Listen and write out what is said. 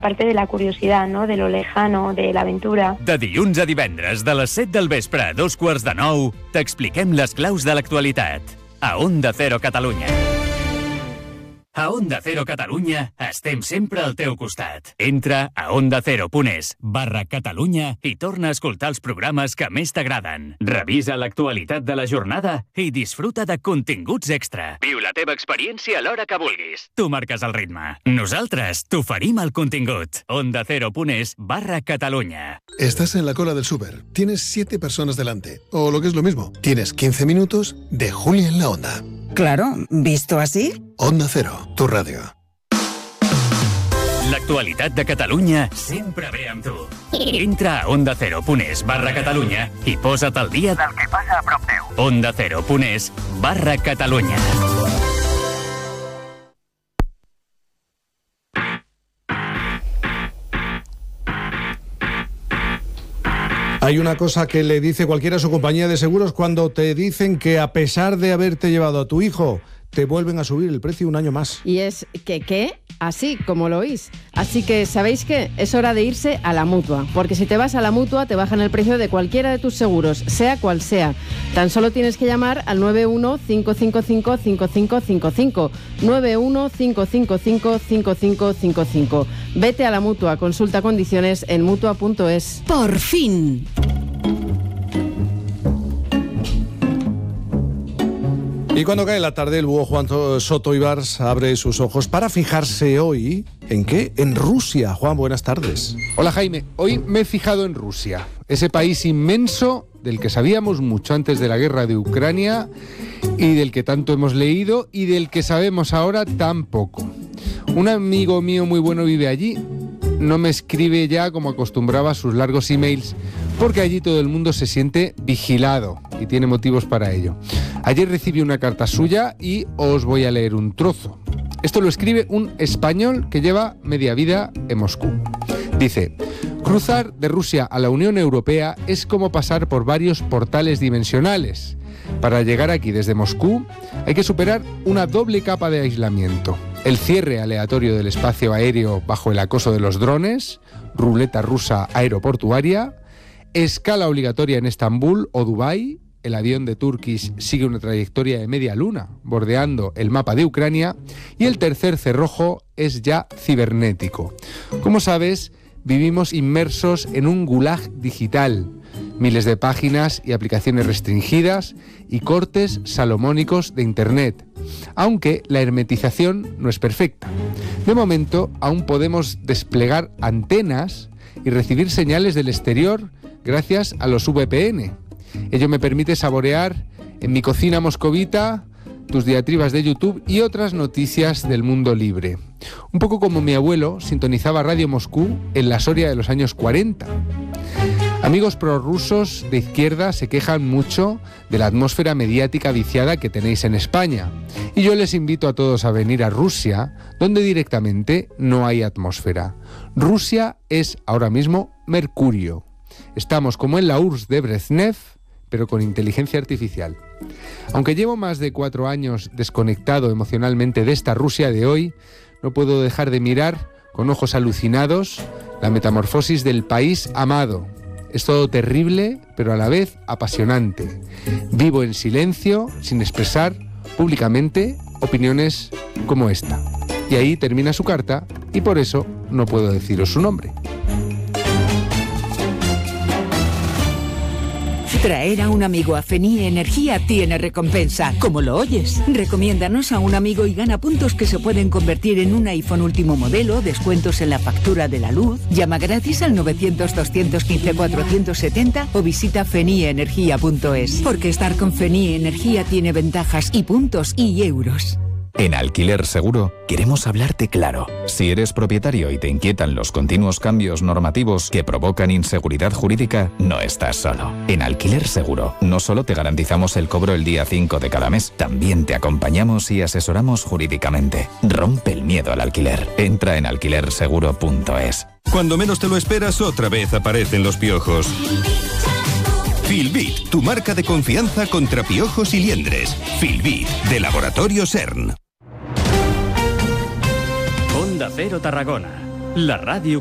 parte de la curiosidad, ¿no? De lo lejano, de la aventura. De dilluns a divendres, de les 7 del vespre a 8:45, t'expliquem les claus de l'actualitat. A Onda Cero Catalunya. A Onda Cero Catalunya estem sempre al teu costat. Entra a ondacero.es/Catalunya i torna a escoltar els programes que més t'agraden. Revisa l'actualitat de la jornada i disfruta de continguts extra. Viu la teva experiència a l'hora que vulguis. Tu marques el ritme. Nosaltres t'oferim el contingut. ondacero.es/Catalunya. Estás en la cola del súper. Tienes 7 personas delante. O lo que es lo mismo, tienes 15 minutos de Julia en la Onda. Claro, visto así. Onda Cero, tu ràdio. L'actualitat de Catalunya sempre ve amb tu. Entra a ondacero.es/Catalunya i posa't al dia del que passa a prop teu. ondacero.es/Catalunya. Hay una cosa que le dice cualquiera a su compañía de seguros cuando te dicen que a pesar de haberte llevado a tu hijo, te vuelven a subir el precio un año más. Y es que, ¿qué? Así como lo oís. Así que, ¿sabéis qué? Es hora de irse a la Mutua. Porque si te vas a la Mutua, te bajan el precio de cualquiera de tus seguros, sea cual sea. Tan solo tienes que llamar al 91-555-5555. 91-555-5555. Vete a la Mutua. Consulta condiciones en Mutua.es. Por fin. Y cuando cae la tarde, el búho Juan Soto Ibars abre sus ojos para fijarse hoy, ¿en qué? En Rusia. Juan, buenas tardes. Hola Jaime, hoy me he fijado en Rusia, ese país inmenso del que sabíamos mucho antes de la guerra de Ucrania y del que tanto hemos leído y del que sabemos ahora tan poco. Un amigo mío muy bueno vive allí, no me escribe ya como acostumbraba sus largos emails, porque allí todo el mundo se siente vigilado y tiene motivos para ello. Ayer recibí una carta suya y os voy a leer un trozo. Esto lo escribe un español que lleva media vida en Moscú. Dice: cruzar de Rusia a la Unión Europea es como pasar por varios portales dimensionales. Para llegar aquí desde Moscú hay que superar una doble capa de aislamiento. El cierre aleatorio del espacio aéreo bajo el acoso de los drones, ruleta rusa aeroportuaria, escala obligatoria en Estambul o Dubái. El avión de Turkish sigue una trayectoria de media luna, bordeando el mapa de Ucrania, y el tercer cerrojo es ya cibernético. Como sabes, vivimos inmersos en un gulag digital. Miles de páginas y aplicaciones restringidas y cortes salomónicos de Internet, aunque la hermetización no es perfecta. De momento, aún podemos desplegar antenas y recibir señales del exterior gracias a los VPN. Ello me permite saborear en mi cocina moscovita tus diatribas de YouTube y otras noticias del mundo libre. Un poco como mi abuelo sintonizaba Radio Moscú en la Soria de los años 40. Amigos prorrusos de izquierda se quejan mucho de la atmósfera mediática viciada que tenéis en España. Y yo les invito a todos a venir a Rusia, donde directamente no hay atmósfera. Rusia es ahora mismo Mercurio. Estamos como en la URSS de Brezhnev, pero con inteligencia artificial. Aunque llevo más de 4 años desconectado emocionalmente de esta Rusia de hoy, no puedo dejar de mirar con ojos alucinados la metamorfosis del país amado. Es todo terrible, pero a la vez apasionante. Vivo en silencio, sin expresar públicamente opiniones como esta. Y ahí termina su carta, y por eso no puedo deciros su nombre. Traer a un amigo a Fenie Energía tiene recompensa, como lo oyes. Recomiéndanos a un amigo y gana puntos que se pueden convertir en un iPhone último modelo, descuentos en la factura de la luz. Llama gratis al 900-215-470 o visita fenieenergia.es. Porque estar con Fenie Energía tiene ventajas y puntos y euros. En Alquiler Seguro queremos hablarte claro. Si eres propietario y te inquietan los continuos cambios normativos que provocan inseguridad jurídica, no estás solo. En Alquiler Seguro no solo te garantizamos el cobro el día 5 de cada mes, también te acompañamos y asesoramos jurídicamente. Rompe el miedo al alquiler. Entra en alquilerseguro.es. Cuando menos te lo esperas, otra vez aparecen los piojos. Filbit, tu marca de confianza contra piojos y liendres. Filbit, de Laboratorio CERN. Onda Cero Tarragona. la ràdio